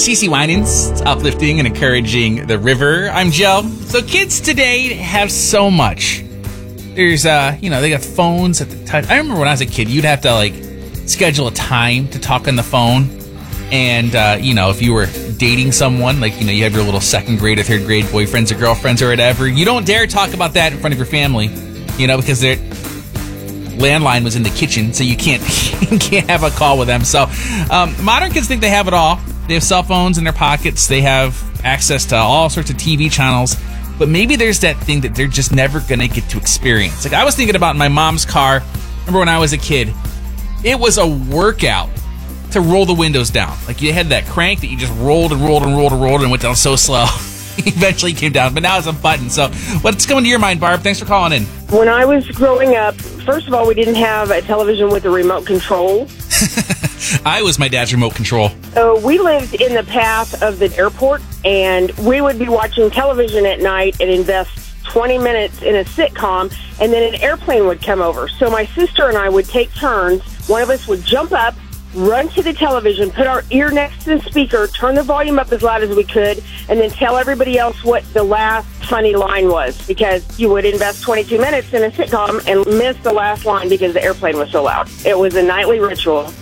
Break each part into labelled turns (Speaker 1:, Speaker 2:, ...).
Speaker 1: CeCe Winans. It's uplifting and encouraging the river. I'm Joe. So kids today have so much. There's, they got phones at the touch. I remember when I was a kid, you'd have to, schedule a time to talk on the phone. And, if you were dating someone, you have your little second grade or third grade boyfriends or girlfriends or whatever, you don't dare talk about that in front of your family, because their landline was in the kitchen, so you can't have a call with them. So modern kids think they have it all. They have cell phones in their pockets. They have access to all sorts of TV channels. But maybe there's that thing that they're just never going to get to experience. I was thinking about in my mom's car. Remember when I was a kid? It was a workout to roll the windows down. You had that crank that you just rolled and rolled and rolled and rolled and went down so slow. Eventually came down, but now it's a button. So what's coming to your mind, Barb? Thanks for calling in.
Speaker 2: When I was growing up, first of all, we didn't have a television with a remote control.
Speaker 1: I was my dad's remote control.
Speaker 2: So we lived in the path of the airport, and we would be watching television at night and invest 20 minutes in a sitcom, and then an airplane would come over. So my sister and I would take turns. One of us would jump up, run to the television, put our ear next to the speaker, turn the volume up as loud as we could, and then tell everybody else what the last funny line was, because you would invest 22 minutes in a sitcom and miss the last line because the airplane was so loud. It was a nightly ritual.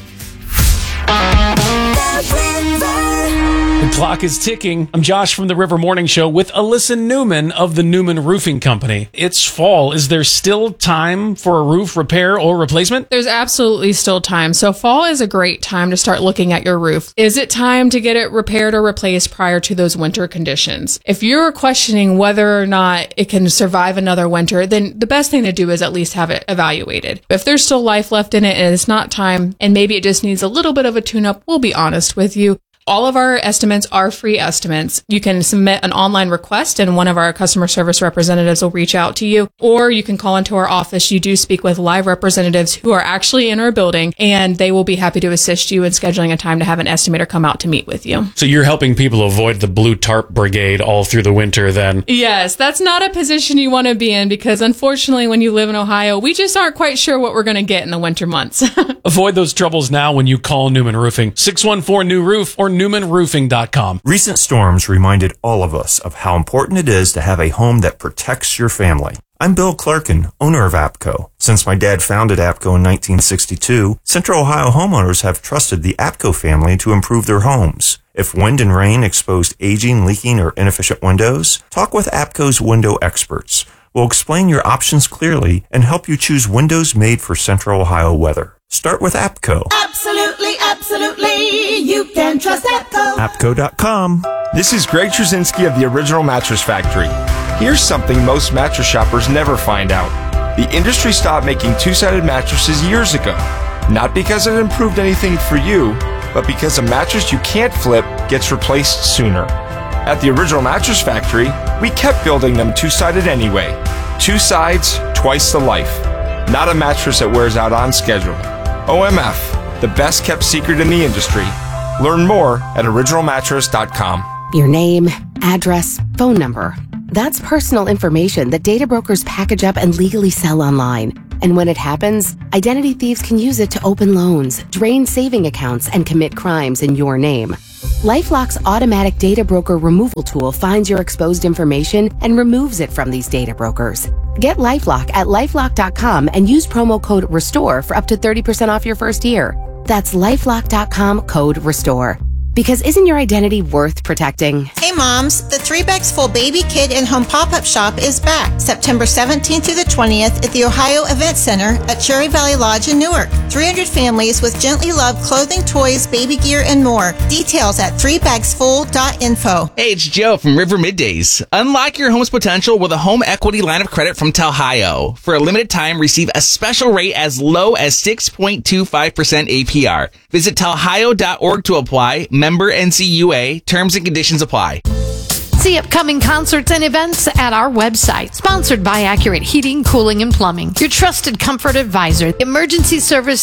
Speaker 3: The clock is ticking. I'm Josh from the River Morning Show with Alyssa Newman of the Newman Roofing Company. It's fall. Is there still time for a roof repair or replacement?
Speaker 4: There's absolutely still time. So fall is a great time to start looking at your roof. Is it time to get it repaired or replaced prior to those winter conditions? If you're questioning whether or not it can survive another winter, then the best thing to do is at least have it evaluated. If there's still life left in it and it's not time, and maybe it just needs a little bit of a tune-up, we'll be honest with you. All of our estimates are free estimates. You can submit an online request and one of our customer service representatives will reach out to you, or you can call into our office. You do speak with live representatives who are actually in our building, and they will be happy to assist you in scheduling a time to have an estimator come out to meet with you.
Speaker 3: So you're helping people avoid the blue tarp brigade all through the winter then?
Speaker 4: Yes, that's not a position you want to be in, because unfortunately when you live in Ohio, we just aren't quite sure what we're going to get in the winter months.
Speaker 3: Avoid those troubles now when you call Newman Roofing. 614-NEW-ROOF or NewmanRoofing.com.
Speaker 5: Recent storms reminded all of us of how important it is to have a home that protects your family. I'm Bill Clarkin, owner of APCO. Since my dad founded APCO in 1962, Central Ohio homeowners have trusted the APCO family to improve their homes. If wind and rain exposed aging, leaking, or inefficient windows, talk with APCO's window experts. We'll explain your options clearly and help you choose windows made for Central Ohio weather. Start with APCO.
Speaker 6: Absolutely, absolutely. You can trust APCO.
Speaker 5: APCO.com.
Speaker 7: This is Greg Trzynski of the Original Mattress Factory. Here's something most mattress shoppers never find out. The industry stopped making two-sided mattresses years ago. Not because it improved anything for you, but because a mattress you can't flip gets replaced sooner. At the Original Mattress Factory, we kept building them two-sided anyway. Two sides, twice the life. Not a mattress that wears out on schedule. OMF, the best kept secret in the industry. Learn more at originalmattress.com.
Speaker 8: Your name, address, phone number. That's personal information that data brokers package up and legally sell online. And when it happens, identity thieves can use it to open loans, drain saving accounts, and commit crimes in your name. LifeLock's automatic data broker removal tool finds your exposed information and removes it from these data brokers. Get LifeLock at LifeLock.com and use promo code RESTORE for up to 30% off your first year. That's LifeLock.com, code RESTORE. Because isn't your identity worth protecting?
Speaker 9: Hey moms, the 3 Bags Full Baby, Kid, and Home Pop-Up Shop is back September 17th through the 20th at the Ohio Event Center at Cherry Valley Lodge in Newark. 300 families with gently loved clothing, toys, baby gear, and more. Details at 3bagsfull.info.
Speaker 1: Hey, it's Joe from River Middays. Unlock your home's potential with a home equity line of credit from Talhio. For a limited time, receive a special rate as low as 6.25% APR. Visit talhio.org to apply. Member NCUA. Terms and conditions apply.
Speaker 10: See upcoming concerts and events at our website. Sponsored by Accurate Heating, Cooling, and Plumbing. Your trusted comfort advisor. Emergency service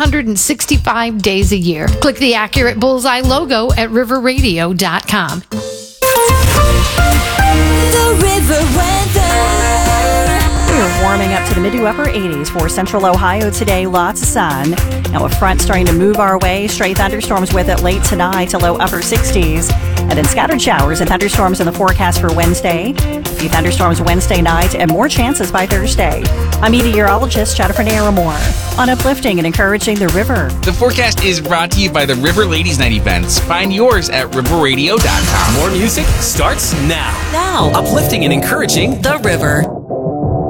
Speaker 10: 365 days a year. Click the Accurate Bullseye logo at riverradio.com.
Speaker 6: The River Weather.
Speaker 11: We're warming up to the mid to upper 80s for Central Ohio today. Lots of sun. Now a front starting to move our way. Stray thunderstorms with it late tonight to low upper 60s. And then scattered showers and thunderstorms in the forecast for Wednesday. A few thunderstorms Wednesday night and more chances by Thursday. I'm meteorologist Jennifer Naramore on uplifting and encouraging the river.
Speaker 1: The forecast is brought to you by the River Ladies Night events. Find yours at riverradio.com.
Speaker 12: More music starts now.
Speaker 6: Now,
Speaker 12: uplifting and encouraging the river.